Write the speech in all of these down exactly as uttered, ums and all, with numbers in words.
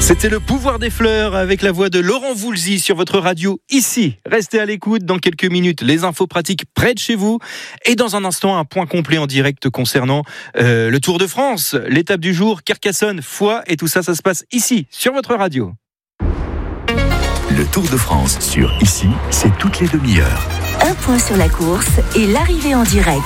C'était le pouvoir des fleurs avec la voix de Laurent Voulzy sur votre radio ici. Restez à l'écoute, dans quelques minutes les infos pratiques près de chez vous et dans un instant un point complet en direct concernant euh, le Tour de France, l'étape du jour, Carcassonne, Foix et tout ça, ça se passe ici sur votre radio. Le Tour de France sur Ici, c'est toutes les demi-heures. Un point sur la course et l'arrivée en direct.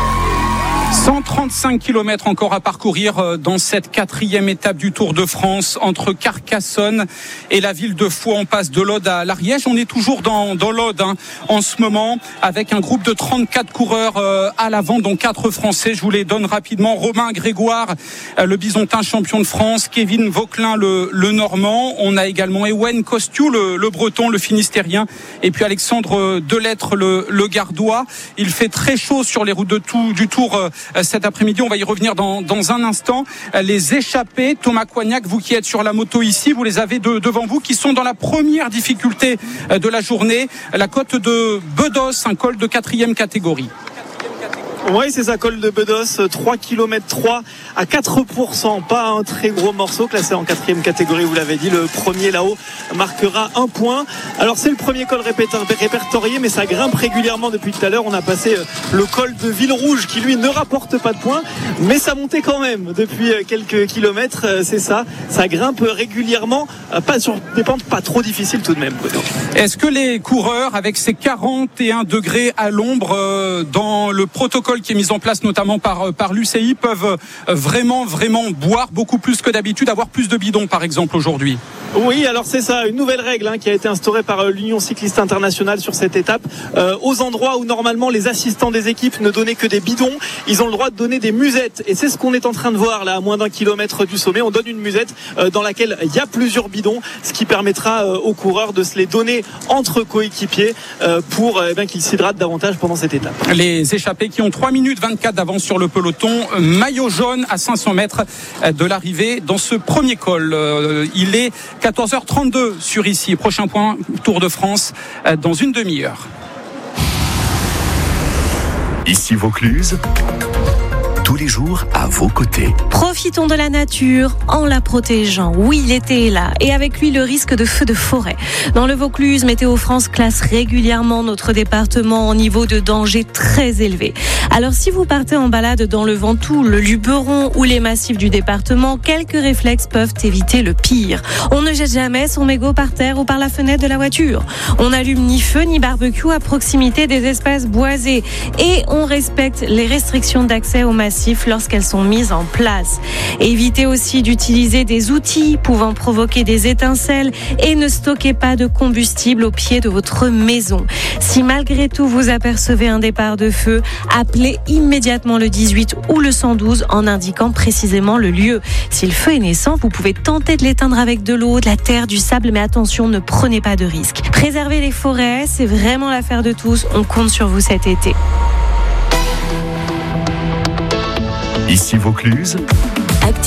cent trente-cinq kilomètres encore à parcourir dans cette quatrième étape du Tour de France entre Carcassonne et la ville de Foix. On passe de l'Aude à l'Ariège. On est toujours dans, dans l'Aude hein, en ce moment avec un groupe de trente-quatre coureurs euh, à l'avant, dont quatre Français. Je vous les donne rapidement. Romain Grégoire, euh, le Bisontin champion de France. Kevin Vauquelin, le, le Normand. On a également Ewen Kostiou, le, le Breton, le Finistérien. Et puis Alexandre Delettre, le, le Gardois. Il fait très chaud sur les routes de tout, du Tour euh, cet après-midi. On va y revenir dans, dans un instant. Les échappés, Thomas Coignac, vous qui êtes sur la moto ici, vous les avez de, devant vous, qui sont dans la première difficulté de la journée, la côte de Bedos, un col de quatrième catégorie. Oui, c'est ça, col de Bedos, trois kilomètres trois à quatre pour cent, pas un très gros morceau, classé en quatrième catégorie, vous l'avez dit. Le premier là-haut marquera un point. Alors c'est le premier col répertorié, mais ça grimpe régulièrement depuis tout à l'heure. On a passé le col de Villerouge qui lui ne rapporte pas de points, mais ça montait quand même depuis quelques kilomètres, c'est ça, ça grimpe régulièrement, pas sur des pentes pas trop difficiles tout de même. Est-ce que les coureurs, avec ces quarante et un degrés à l'ombre dans le protocole qui est mis en place notamment par, par l'U C I, peuvent vraiment, vraiment boire beaucoup plus que d'habitude, avoir plus de bidons par exemple aujourd'hui? Oui, alors c'est ça, une nouvelle règle hein, qui a été instaurée par l'Union cycliste internationale sur cette étape. Euh, aux endroits où normalement les assistants des équipes ne donnaient que des bidons, ils ont le droit de donner des musettes. Et c'est ce qu'on est en train de voir là, à moins d'un kilomètre du sommet. On donne une musette euh, dans laquelle il y a plusieurs bidons, ce qui permettra euh, aux coureurs de se les donner entre coéquipiers euh, pour euh, bien qu'ils s'hydratent davantage pendant cette étape. Les échappés qui ont trois minutes vingt-quatre d'avance sur le peloton, maillot jaune à cinq cents mètres de l'arrivée dans ce premier col. Euh, il est quatorze heures trente-deux sur Ici. Prochain point, Tour de France dans une demi-heure. Ici Vaucluse, tous les jours à vos côtés. Profitons de la nature en la protégeant. Oui, l'été est là et avec lui le risque de feux de forêt. Dans le Vaucluse, Météo France classe régulièrement notre département en niveau de danger très élevé. Alors si vous partez en balade dans le Ventoux, le Luberon ou les massifs du département, quelques réflexes peuvent éviter le pire. On ne jette jamais son mégot par terre ou par la fenêtre de la voiture. On n'allume ni feu ni barbecue à proximité des espaces boisés et on respecte les restrictions d'accès aux massifs lorsqu'elles sont mises en place. Évitez aussi d'utiliser des outils pouvant provoquer des étincelles et ne stockez pas de combustible au pied de votre maison. Si malgré tout vous apercevez un départ de feu, appelez immédiatement le dix-huit ou le cent douze en indiquant précisément le lieu. Si le feu est naissant, vous pouvez tenter de l'éteindre avec de l'eau, de la terre, du sable, mais attention, ne prenez pas de risques. Préserver les forêts, c'est vraiment l'affaire de tous. On compte sur vous cet été. Ici Vaucluse,